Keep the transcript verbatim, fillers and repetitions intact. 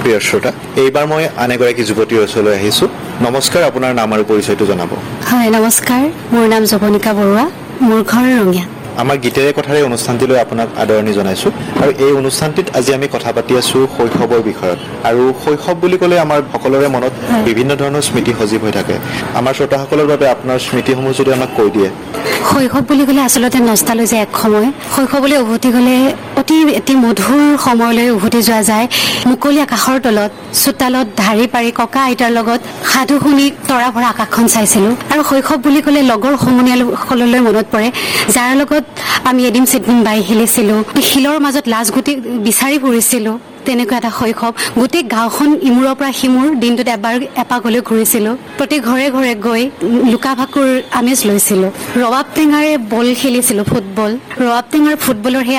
প্ৰিয় শ্ৰোতা, এইবাৰ মই আন এগৰাকী যুৱতীৰ ওচৰলৈ আহিছোঁ। নমস্কাৰ, আপোনাৰ নাম আৰু পৰিচয়টো জনাব। হয়, নমস্কাৰ, মোৰ নাম জৱনিকা বৰুৱা, মোৰ ঘৰ ৰঙিয়া। আমাৰ গীতেৰে কথাৰে অনুষ্ঠানটিলৈ আপোনাক আদৰণি জনাইছোঁ। আৰু এই অনুষ্ঠানটিত আজি আমি কথা পাতি আছোঁ শৈশৱৰ বিষয়ত। আৰু শৈশৱ বুলি ক'লে আমাৰ সকলোৰে মনত বিভিন্ন ধৰণৰ স্মৃতি সজীৱ হৈ থাকে। আমাৰ শ্ৰোতাসকলৰ বাবে আপোনাৰ স্মৃতিসমূহ যদি আমাক কৈ দিয়ে। শৈশৱ বুলি ক'লে আচলতে নষ্টালজিয়া এক সময়। শৈশৱলৈ উভতি গ'লে অতি এটি মধুৰ সময়লৈ উভতি যোৱা যায়। মুকলি আকাশৰ তলত চোতালত ঢাৰি পাৰি ককা আইতাৰ লগত সাধু শুনি তৰা ভৰা আকাশখন চাইছিলোঁ। আৰু শৈশৱ বুলি ক'লে লগৰ সমনীয়াসকললৈ মনত পৰে, যাৰ লগত আমি এদিন চিদিম বাই খেলিছিলোঁ, শিলৰ মাজত লাজ গুটি বিচাৰি ফুৰিছিলোঁ। তেনেকুৱা এটা শৈশৱ। গোটেই গাঁওখন ইমূৰৰ পৰা সিমূৰ দিনটোত এবাৰ এপাকলৈ ঘূৰিছিলোঁ। প্ৰতি ঘৰে ঘৰে গৈ লুকা ভাকুৰ আমেজ লৈছিলোঁ। ৰবাব টেঙাৰে বল খেলিছিলোঁ, ফুটবল। ৰবাব টেঙাৰ ফুটবলৰ সেই